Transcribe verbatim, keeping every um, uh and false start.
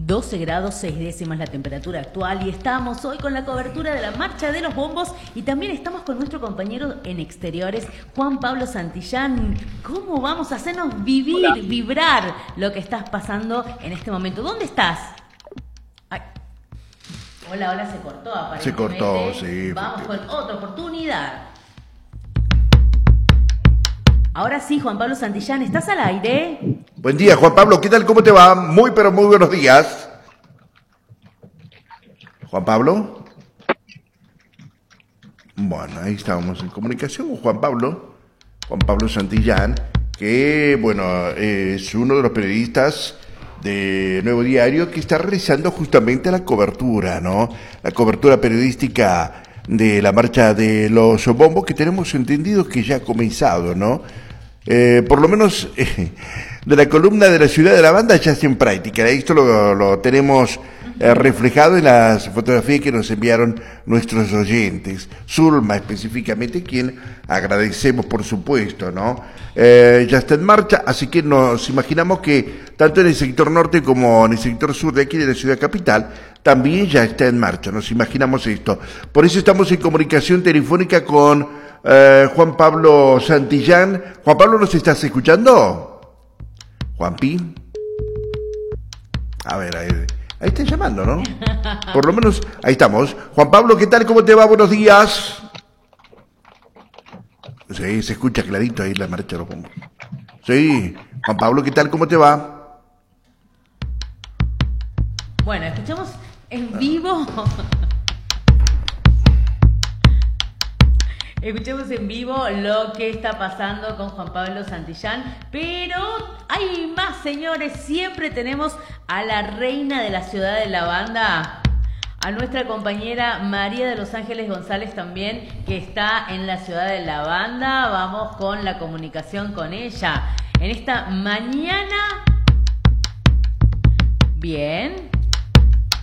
doce grados seis décimas la temperatura actual y estamos hoy con la cobertura de la Marcha de los Bombos y también estamos con nuestro compañero en exteriores, Juan Pablo Santillán. ¿Cómo vamos a hacernos vivir, Hola. vibrar lo que estás pasando en este momento? ¿Dónde estás? Ay. Hola, hola, se cortó aparentemente. Se cortó, sí. Vamos con otra oportunidad. Ahora sí, Juan Pablo Santillán, ¿estás al aire? Buen día, Juan Pablo, ¿qué tal? ¿Cómo te va? Muy, pero muy buenos días. Juan Pablo. Bueno, ahí estábamos en comunicación con Juan Pablo, Juan Pablo Santillán, que, bueno, es uno de los periodistas de Nuevo Diario que está realizando justamente la cobertura, ¿no? La cobertura periodística de la Marcha de los Bombos, que tenemos entendido que ya ha comenzado, ¿no? Eh, por lo menos eh, de la columna de la Ciudad de la Banda ya está en práctica. Esto lo, lo tenemos eh, reflejado en las fotografías que nos enviaron nuestros oyentes. Zulma específicamente, quien agradecemos por supuesto, ¿no? Eh, ya está en marcha, así que nos imaginamos que tanto en el sector norte como en el sector sur de aquí de la ciudad capital también ya está en marcha, nos imaginamos esto. Por eso estamos en comunicación telefónica con Eh, Juan Pablo Santillán. Juan Pablo, ¿nos estás escuchando? Juanpi. A ver, ahí, ahí están llamando, ¿no? Por lo menos, ahí estamos. Juan Pablo, ¿qué tal? ¿Cómo te va? Buenos días. Sí, se escucha clarito ahí la marcha de los bombos. Sí, Juan Pablo, ¿qué tal? ¿Cómo te va? Bueno, escuchamos en vivo. Escuchemos en vivo lo que está pasando con Juan Pablo Santillán, pero hay más, señores. Siempre tenemos a la reina de la Ciudad de la Banda, a nuestra compañera María de los Ángeles González también, que está en la Ciudad de la Banda. Vamos con la comunicación con ella en esta mañana. Bien,